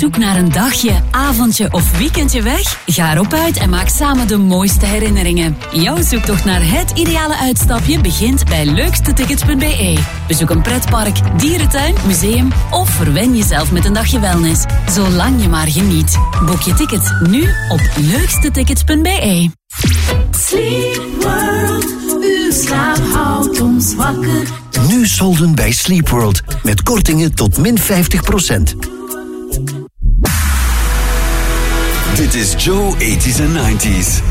zoek naar een dagje, avondje of weekendje weg? Ga erop uit en maak samen de mooiste herinneringen. Jouw zoektocht naar het ideale uitstapje begint bij leukstetickets.be. Bezoek een pretpark, dierentuin, museum of verwen jezelf met een dagje wellness. Zolang je maar geniet. Boek je tickets nu op leukstetickets.be. Sleep World, uw slaap houdt ons wakker. Nu solden bij Sleep World met kortingen tot min 50%. Dit is Joe 80s en 90s.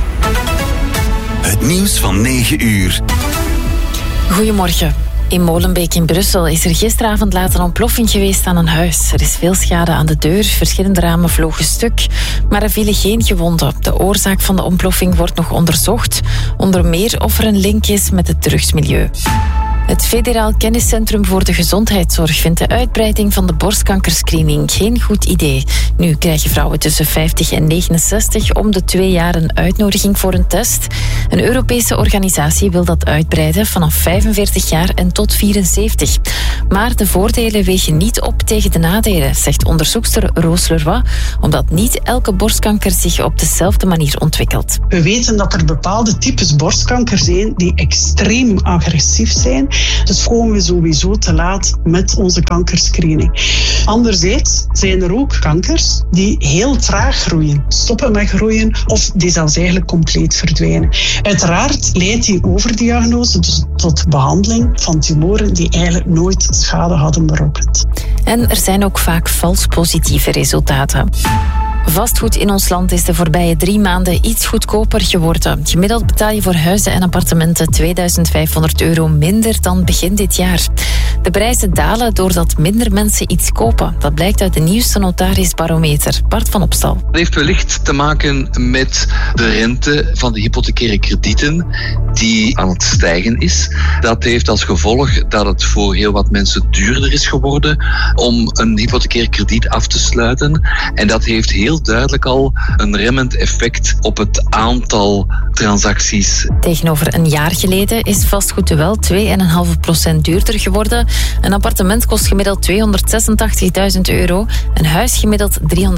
Het nieuws van 9 uur. Goedemorgen. In Molenbeek in Brussel is er gisteravond laat een ontploffing geweest aan een huis. Er is veel schade aan de deur, verschillende ramen vlogen stuk, maar er vielen geen gewonden. De oorzaak van de ontploffing wordt nog onderzocht, onder meer of er een link is met het drugsmilieu. Het Federaal Kenniscentrum voor de Gezondheidszorg vindt de uitbreiding van de borstkankerscreening geen goed idee. Nu krijgen vrouwen tussen 50 en 69 om de 2 jaar een uitnodiging voor een test. Een Europese organisatie wil dat uitbreiden vanaf 45 jaar en tot 74. Maar de voordelen wegen niet op tegen de nadelen, zegt onderzoekster Roos Leroy, omdat niet elke borstkanker zich op dezelfde manier ontwikkelt. We weten dat er bepaalde types borstkanker zijn die extreem agressief zijn. Dus komen we sowieso te laat met onze kankerscreening. Anderzijds zijn er ook kankers die heel traag groeien, stoppen met groeien of die zelfs eigenlijk compleet verdwijnen. Uiteraard leidt die overdiagnose dus tot behandeling van tumoren die eigenlijk nooit schade hadden berokkend. En er zijn ook vaak vals positieve resultaten. Vastgoed in ons land is de voorbije 3 maanden iets goedkoper geworden. Gemiddeld betaal je voor huizen en appartementen €2500 minder dan begin dit jaar. De prijzen dalen doordat minder mensen iets kopen. Dat blijkt uit de nieuwste notarisbarometer. Bart van Opstal. Dat heeft wellicht te maken met de rente van de hypothecaire kredieten die aan het stijgen is. Dat heeft als gevolg dat het voor heel wat mensen duurder is geworden om een hypothecair krediet af te sluiten. En dat heeft heel duidelijk al een remmend effect op het aantal transacties. Tegenover een jaar geleden is vastgoed wel 2,5% duurder geworden. Een appartement kost gemiddeld €286.000, een huis gemiddeld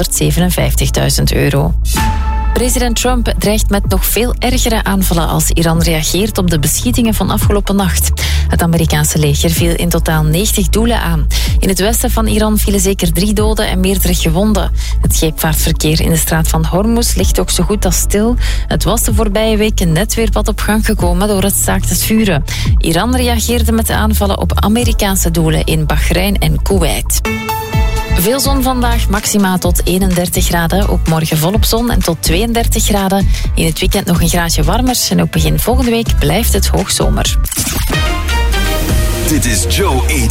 €357.000. President Trump dreigt met nog veel ergere aanvallen als Iran reageert op de beschietingen van afgelopen nacht. Het Amerikaanse leger viel in totaal 90 doelen aan. In het westen van Iran vielen zeker 3 doden en meerdere gewonden. Het scheepvaartverkeer in de straat van Hormuz ligt ook zo goed als stil. Het was de voorbije weken net weer wat op gang gekomen door het staakt het vuren. Iran reageerde met de aanvallen op Amerikaanse doelen in Bahrein en Kuwait. Veel zon vandaag, maxima tot 31 graden. Ook morgen volop zon en tot 32 graden. In het weekend nog een graadje warmer. En ook begin volgende week blijft het hoogzomer. Dit is Joe 80s